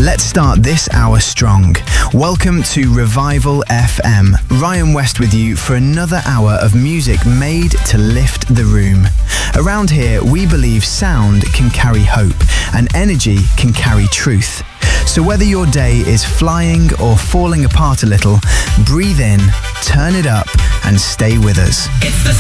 Let's start this hour strong. Welcome to Revival FM. Ryan West with you for another hour of music made to lift the room. Around here, we believe sound can carry hope and energy can carry truth. So whether your day is flying or falling apart a little, breathe in, turn it up, and stay with us. It's the